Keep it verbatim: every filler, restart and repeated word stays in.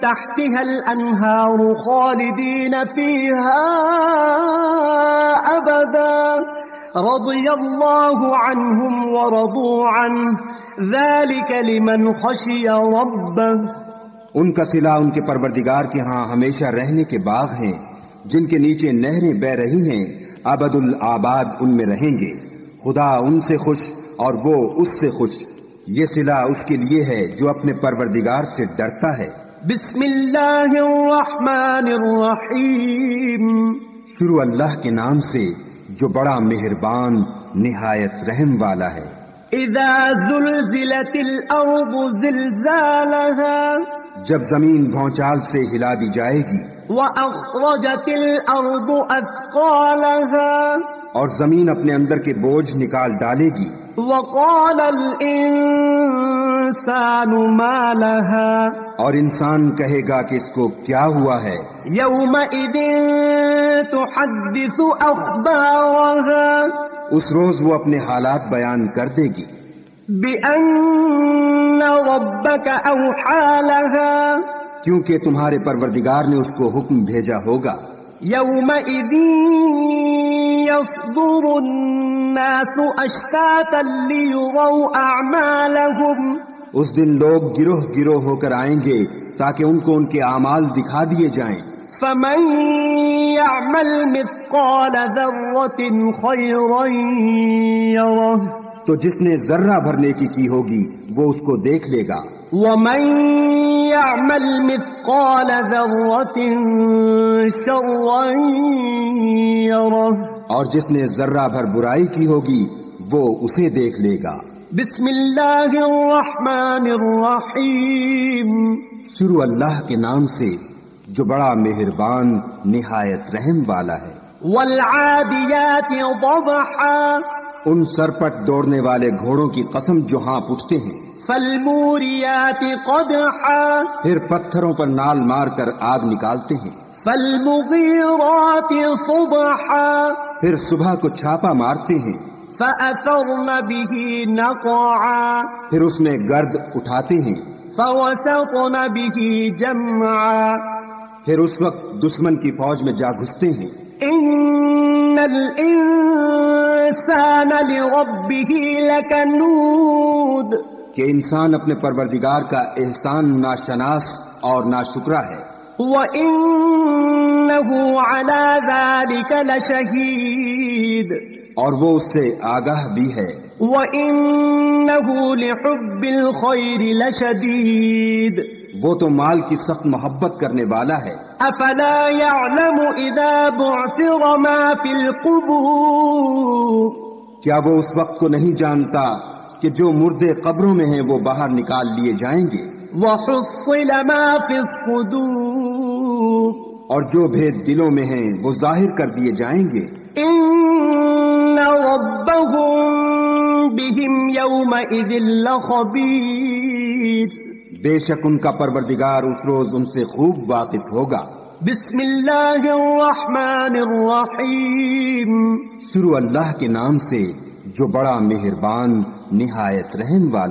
تحتها الأنهار خالدين فيها أبدا رضي الله عنهم ورضوا عنه ذلك لمن خشي ربه. ان کا صلہ ان کے پروردگار کے ہاں ہمیشہ رہنے کے باغ ہیں جن کے نیچے نہریں بہ رہی ہیں، ابد الآباد ان میں رہیں گے. خدا ان سے خوش اور وہ اس سے خوش. یہ صلہ اس کے لیے ہے جو اپنے پروردگار سے ڈرتا ہے. بسم اللہ الرحمن الرحیم. شروع اللہ کے نام سے جو بڑا مہربان نہایت رحم والا ہے. اذا زلزلت الارض زلزالها جب زمین بھونچال سے ہلا دی جائے گی. واخرجت الارض اثقالها اور زمین اپنے اندر کے بوجھ نکال ڈالے گی. وقال الانسان ما لها اور انسان کہے گا کہ اس کو کیا ہوا ہے. یومئذ تحدث اخبارها اس روز وہ اپنے حالات بیان کر دے گی. بأن ربك اوحى لها کیونکہ تمہارے پروردگار نے اس کو حکم بھیجا ہوگا. یومئذ يصدر الناس اشتاتا ليروا اعمالهم اس دن لوگ گروہ گروہ ہو کر آئیں گے تاکہ ان کو ان کے اعمال دکھا دیے جائیں. فمن يعمل مثقال ذرة خيرا يره تو جس نے ذرہ بھر نیکی کی ہوگی وہ اس کو دیکھ لے گا. ومن يعمل مثقال ذرة شرا يره اور جس نے ذرہ بھر برائی کی ہوگی وہ اسے دیکھ لے گا. بسم اللہ الرحمن الرحیم. شروع اللہ کے نام سے جو بڑا مہربان نہایت رحم والا ہے. والعادیات ضبحا ان سرپٹ دوڑنے والے گھوڑوں کی قسم جو ہانپ اٹھتے ہیں. فالموریات قدحا پھر پتھروں پر نال مار کر آگ نکالتے ہیں. فالمغیرات صبحا پھر صبح کو چھاپا مارتے ہیں. فأثرن به نقعا پھر اس میں گرد اٹھاتے ہیں. فوسطن به جمعا پھر اس وقت دشمن کی فوج میں جا گھستے ہیں. ان الانسان لربه لکنود کہ انسان اپنے پروردگار کا احسان ناشناس اور ناشکرا ہے. وَإِنَّهُ عَلَى ذَلِكَ لَشَهِيدٌ اور وہ اس سے آگاہ بھی ہے. وَإِنَّهُ لِحُبِّ الْخَيْرِ لَشَدِيدٌ وہ تو مال کی سخت محبت کرنے والا ہے. أَفَلَا يَعْلَمُ إِذَا بُعْثِرَ مَا فِي الْقُبُورِ کیا وہ اس وقت کو نہیں جانتا کہ جو مردے قبروں میں ہیں وہ باہر نکال لیے جائیں گے. وَحُصِّلَ مَا فِي الصُّدُورِ اور جو بھید دلوں میں ہیں وہ ظاہر کر دیے جائیں گے. إِنَّ رَبَّهُمْ بِهِمْ يَوْمَئِذٍ لَخَبِيرٌ بے شک ان کا پروردگار اس روز ان سے خوب واقف ہوگا. بسم اللہ الرحمن الرحیم. شروع اللہ کے نام سے جو بڑا مہربان نہایت رحم والا